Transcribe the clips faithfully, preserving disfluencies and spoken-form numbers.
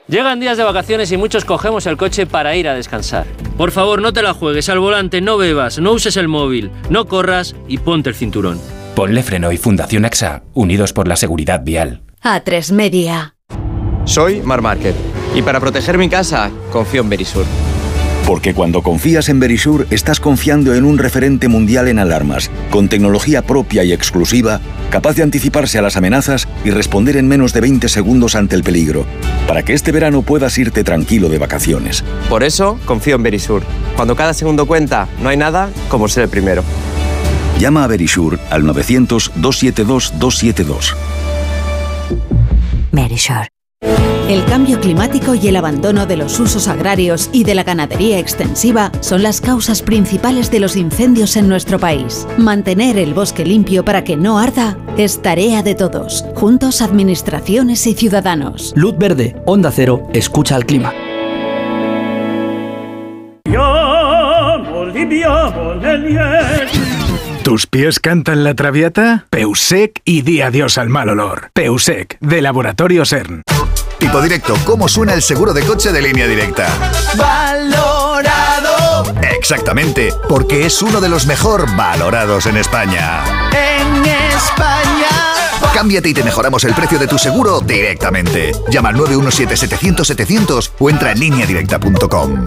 Llegan días de vacaciones y muchos cogemos el coche para ir a descansar. Por favor, no te la juegues al volante, no bebas, no uses el móvil, no corras y ponte el cinturón. Ponle Freno y Fundación A X A, unidos por la seguridad vial. A tres Media. Soy Mar Márquez y para proteger mi casa confío en Verisur. Porque cuando confías en Verisur, estás confiando en un referente mundial en alarmas, con tecnología propia y exclusiva, capaz de anticiparse a las amenazas y responder en menos de veinte segundos ante el peligro, para que este verano puedas irte tranquilo de vacaciones. Por eso confío en Verisur. Cuando cada segundo cuenta, no hay nada como ser el primero. Llama a Verisur al novecientos, doscientos setenta y dos, doscientos setenta y dos. Verisur. El cambio climático y el abandono de los usos agrarios y de la ganadería extensiva son las causas principales de los incendios en nuestro país. Mantener el bosque limpio para que no arda es tarea de todos, juntos administraciones y ciudadanos. Luz verde, Onda Cero, escucha al clima. ¿Tus pies cantan la traviata? Peusec y di adiós al mal olor. Peusec, de Laboratorio CERN. Tipo Directo, ¿cómo suena el seguro de coche de Línea Directa? ¡Valorado! Exactamente, porque es uno de los mejor valorados en España. ¡En España! Cámbiate y te mejoramos el precio de tu seguro directamente. Llama al nueve uno siete, setecientos, setecientos o entra en línea directa punto com.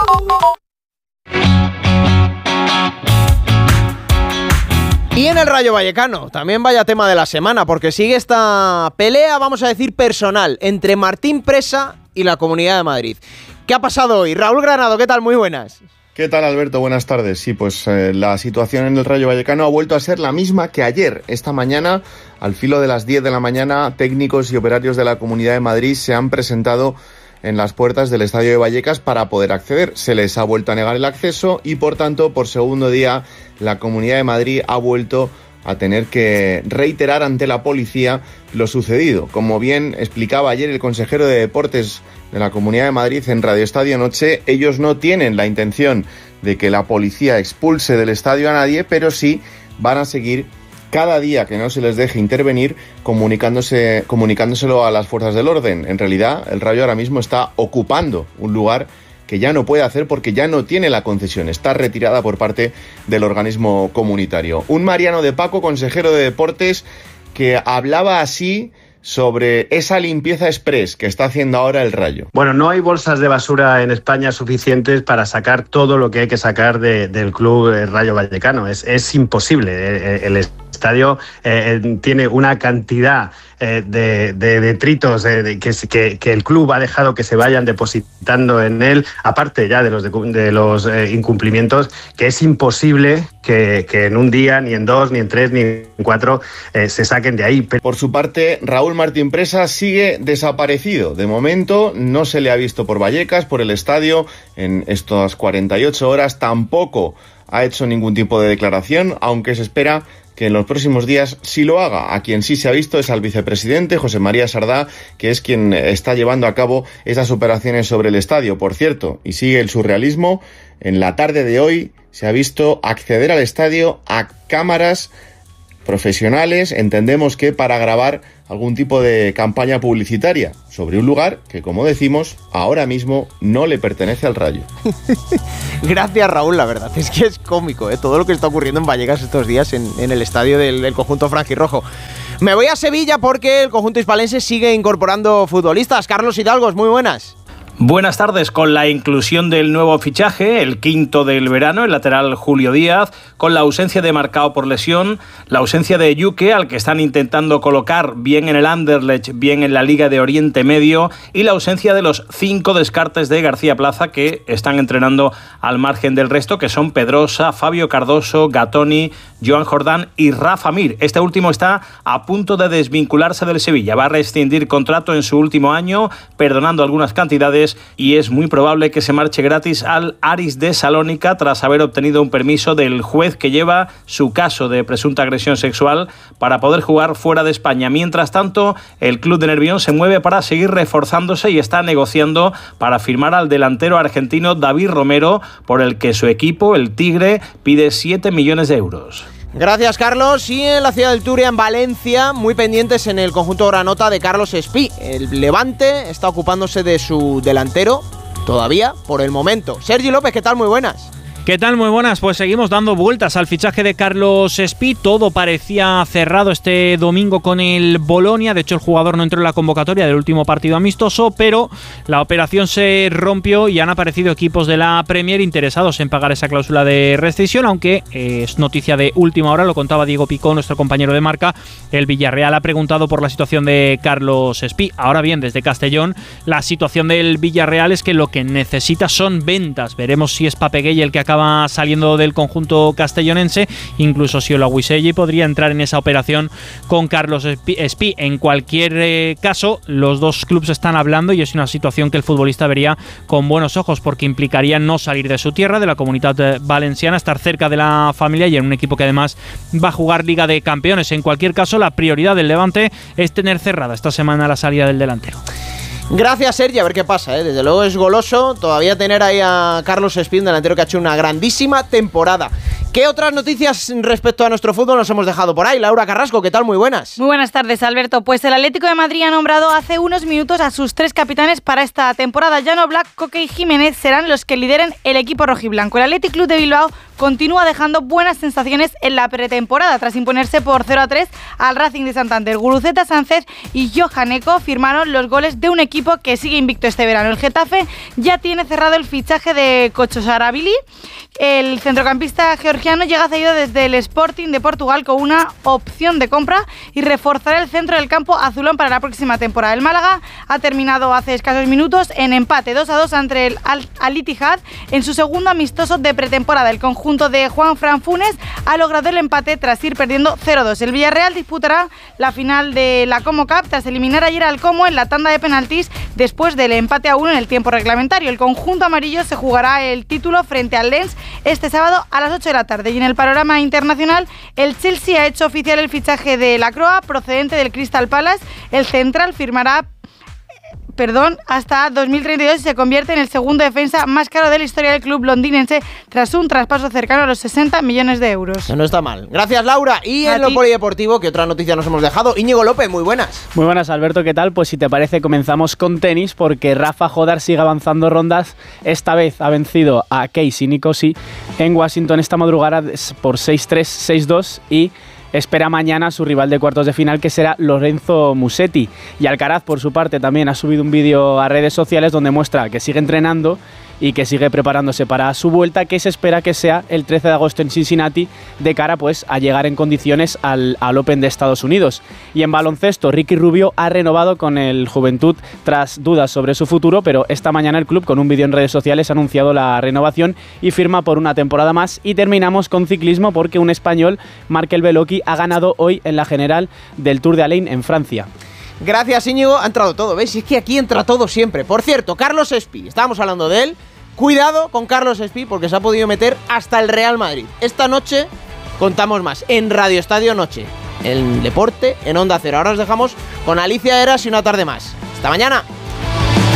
Y en el Rayo Vallecano, también vaya tema de la semana, porque sigue esta pelea, vamos a decir, personal, entre Martín Presa y la Comunidad de Madrid. ¿Qué ha pasado hoy? Raúl Granado, ¿qué tal? Muy buenas. ¿Qué tal, Alberto? Buenas tardes. Sí, pues eh, la situación en el Rayo Vallecano ha vuelto a ser la misma que ayer. Esta mañana, al filo de las diez de la mañana, técnicos y operarios de la Comunidad de Madrid se han presentado en las puertas del Estadio de Vallecas para poder acceder. Se les ha vuelto a negar el acceso y, por tanto, por segundo día, la Comunidad de Madrid ha vuelto a tener que reiterar ante la policía lo sucedido. Como bien explicaba ayer el consejero de Deportes de la Comunidad de Madrid en Radio Estadio Noche, ellos no tienen la intención de que la policía expulse del estadio a nadie, pero sí van a seguir cada día que no se les deje intervenir comunicándose, comunicándoselo a las fuerzas del orden. En realidad, el Rayo ahora mismo está ocupando un lugar que ya no puede hacer porque ya no tiene la concesión, está retirada por parte del organismo comunitario. Un Mariano de Paco, consejero de Deportes, que hablaba así sobre esa limpieza express que está haciendo ahora el Rayo. Bueno, no hay bolsas de basura en España suficientes para sacar todo lo que hay que sacar de, del club Rayo Vallecano. Es, es imposible. El, el estadio eh, tiene una cantidad eh, de, de detritos de, de, que, que, que el club ha dejado que se vayan depositando en él, aparte ya de los, de, de los eh, incumplimientos, que es imposible que, que en un día, ni en dos, ni en tres, ni en cuatro eh, se saquen de ahí. Por su parte, Raúl Martín Presa sigue desaparecido. De momento no se le ha visto por Vallecas, por el estadio, en estas cuarenta y ocho horas. Tampoco ha hecho ningún tipo de declaración, aunque se espera que en los próximos días sí lo haga. A quien sí se ha visto es al vicepresidente José María Sardá, que es quien está llevando a cabo esas operaciones sobre el estadio. Por cierto, y sigue el surrealismo, en la tarde de hoy se ha visto acceder al estadio a cámaras profesionales, entendemos que para grabar algún tipo de campaña publicitaria sobre un lugar que, como decimos, ahora mismo no le pertenece al Rayo. Gracias, Raúl, la verdad es que es cómico, ¿eh? Todo lo que está ocurriendo en Vallecas estos días en, en el estadio del, del conjunto franjirrojo. Me voy a Sevilla porque el conjunto hispalense sigue incorporando futbolistas. Carlos Hidalgos, muy buenas. Buenas tardes. Con la inclusión del nuevo fichaje, el quinto del verano, el lateral Julio Díaz, con la ausencia de Marcao por lesión, la ausencia de Yuque, al que están intentando colocar bien en el Anderlecht, bien en la Liga de Oriente Medio, y la ausencia de los cinco descartes de García Plaza, que están entrenando al margen del resto, que son Pedrosa, Fabio Cardoso, Gatoni, Joan Jordán y Rafa Mir. Este último está a punto de desvincularse del Sevilla. Va a rescindir contrato en su último año, perdonando algunas cantidades, y es muy probable que se marche gratis al Aris de Salónica tras haber obtenido un permiso del juez que lleva su caso de presunta agresión sexual para poder jugar fuera de España. Mientras tanto, el club de Nervión se mueve para seguir reforzándose y está negociando para firmar al delantero argentino David Romero, por el que su equipo, el Tigre, pide siete millones de euros. Gracias, Carlos. Y en la ciudad del Turia, en Valencia, muy pendientes en el conjunto granota de Carlos Espí. El Levante está ocupándose de su delantero, todavía, por el momento. Sergi López, ¿qué tal? Muy buenas. ¿Qué tal? Muy buenas. Pues seguimos dando vueltas al fichaje de Carlos Espí. Todo parecía cerrado este domingo con el Bolonia. De hecho, el jugador no entró en la convocatoria del último partido amistoso, pero la operación se rompió y han aparecido equipos de la Premier interesados en pagar esa cláusula de rescisión, aunque eh, es noticia de última hora, lo contaba Diego Picó, nuestro compañero de Marca. El Villarreal ha preguntado por la situación de Carlos Espí. Ahora bien, desde Castellón, la situación del Villarreal es que lo que necesita son ventas. Veremos si es Papeguey el que acaba saliendo del conjunto castellonense, incluso si Olawisegi podría entrar en esa operación con Carlos Espí. En cualquier eh, caso, los dos clubes están hablando y es una situación que el futbolista vería con buenos ojos, porque implicaría no salir de su tierra, de la Comunitat Valenciana, estar cerca de la familia y en un equipo que además va a jugar Liga de Campeones. En cualquier caso, la prioridad del Levante es tener cerrada esta semana la salida del delantero. Gracias, Sergi, a ver qué pasa, ¿eh? Desde luego es goloso todavía tener ahí a Carlos Espí, un delantero que ha hecho una grandísima temporada. ¿Qué otras noticias respecto a nuestro fútbol nos hemos dejado por ahí? Laura Carrasco, ¿qué tal? Muy buenas. Muy buenas tardes, Alberto. Pues el Atlético de Madrid ha nombrado hace unos minutos a sus tres capitanes para esta temporada. Jan Oblak, Coque y Jiménez serán los que lideren el equipo rojiblanco. El Athletic Club de Bilbao continúa dejando buenas sensaciones en la pretemporada tras imponerse por cero a tres al Racing de Santander. Guruceta, Sánchez y Johan Eko firmaron los goles de un equipo que sigue invicto este verano. El Getafe ya tiene cerrado el fichaje de Kochosarabili. El centrocampista georgiano llega cedido desde el Sporting de Portugal con una opción de compra y reforzará el centro del campo azulón para la próxima temporada. El Málaga ha terminado hace escasos minutos en empate dos a dos ante el Al-Ittihad en su segundo amistoso de pretemporada. El conjunto de Juan Fran Funes ha logrado el empate tras ir perdiendo cero a dos. El Villarreal disputará la final de la Como Cup tras eliminar ayer al Como en la tanda de penaltis después del empate a uno en el tiempo reglamentario. El conjunto amarillo se jugará el título frente al Lens este sábado a las ocho de la tarde. Y en el panorama internacional, el Chelsea ha hecho oficial el fichaje de Lacroix, procedente del Crystal Palace. El central firmará Perdón, hasta dos mil treinta y dos y se convierte en el segundo defensa más caro de la historia del club londinense tras un traspaso cercano a los sesenta millones de euros. No está mal. Gracias, Laura. Y A en lo ti. polideportivo, ¿qué otra noticia nos hemos dejado? Íñigo López, muy buenas. Muy buenas, Alberto, ¿qué tal? Pues si te parece comenzamos con tenis, porque Rafa Jodar sigue avanzando rondas. Esta vez ha vencido a Casey Nicosi en Washington esta madrugada por seis tres, seis dos y espera mañana a su rival de cuartos de final, que será Lorenzo Musetti. Y Alcaraz, por su parte, también ha subido un vídeo a redes sociales donde muestra que sigue entrenando y que sigue preparándose para su vuelta, que se espera que sea el trece de agosto en Cincinnati, de cara pues a llegar en condiciones al, al Open de Estados Unidos. Y en baloncesto, Ricky Rubio ha renovado con el Juventud tras dudas sobre su futuro, pero esta mañana el club, con un vídeo en redes sociales, ha anunciado la renovación y firma por una temporada más. Y terminamos con ciclismo, porque un español, Markel Beloki, ha ganado hoy en la general del Tour de Alain en Francia. Gracias, Íñigo. Ha entrado todo, ¿veis? Es que aquí entra todo siempre. Por cierto, Carlos Espí, estábamos hablando de él. Cuidado con Carlos Espí, porque se ha podido meter hasta el Real Madrid. Esta noche contamos más en Radio Estadio Noche, en Deporte, en Onda Cero. Ahora os dejamos con Alicia Eras y una tarde más. Hasta mañana.